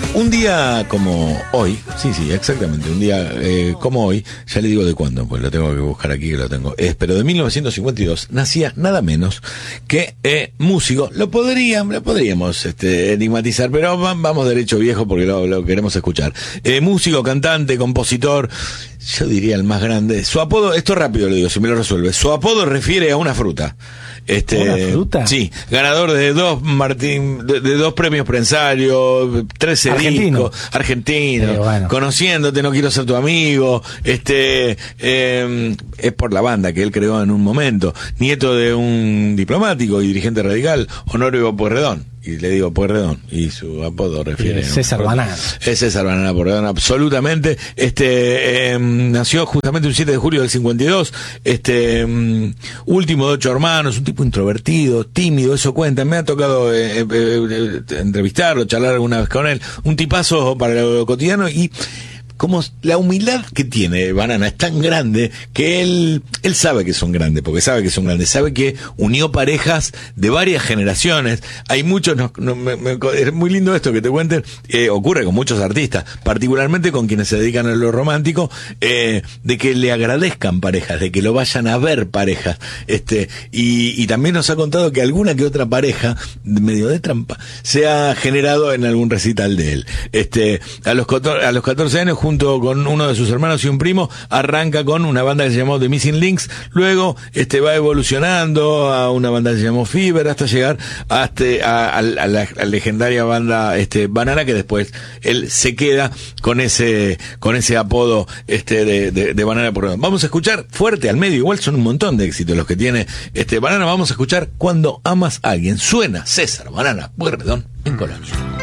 Un día como hoy, sí, exactamente, un día como hoy, ya le digo de cuándo, pues lo tengo que buscar aquí, que lo tengo, pero de 1952 nacía nada menos que músico, lo podríamos enigmatizar, pero vamos derecho viejo porque lo queremos escuchar. Músico, cantante, compositor, yo diría el más grande. Su apodo, esto rápido lo digo, si me lo resuelve, su apodo refiere a una fruta. ¿Una fruta? Sí, ganador de dos de dos premios Prensario, 13 discos, argentino, bueno. Conociéndote, no quiero ser tu amigo, es por la banda que él creó en un momento, nieto de un diplomático y dirigente radical, Honorio Pueyrredón. Y le digo Pueyrredón, y su apodo refiere César Banana. Es César Banana Pueyrredón, absolutamente. Nació justamente un 7 de julio del 52, último de 8 hermanos, un tipo introvertido, tímido, eso cuenta. Me ha tocado entrevistarlo, charlar alguna vez con él, un tipazo para lo cotidiano, y como la humildad que tiene Banana es tan grande que él sabe que son grandes, porque sabe que son grandes, sabe que unió parejas de varias generaciones. Hay muchos, es muy lindo esto que te cuenten, ocurre con muchos artistas, particularmente con quienes se dedican a lo romántico, de que le agradezcan parejas, de que lo vayan a ver parejas, y también nos ha contado que alguna que otra pareja, medio de trampa, se ha generado en algún recital de él. A los 14 años, junto con uno de sus hermanos y un primo, arranca con una banda que se llamó The Missing Links, luego va evolucionando a una banda que se llamó Fever, hasta llegar a la legendaria banda Banana, que después él se queda con ese apodo de Banana Pueyrredón. Vamos a escuchar fuerte al medio, igual son un montón de éxitos los que tiene Banana. Vamos a escuchar Cuando amas a alguien. Suena César Banana Pueyrredón en Colonia.